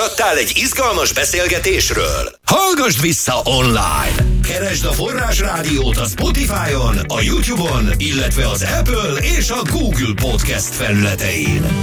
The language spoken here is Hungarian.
lemaradtál egy izgalmas beszélgetésről? Hallgasd vissza online! Keresd a Forrás Rádiót a Spotify-on, a YouTube-on, illetve az Apple és a Google Podcast felületein.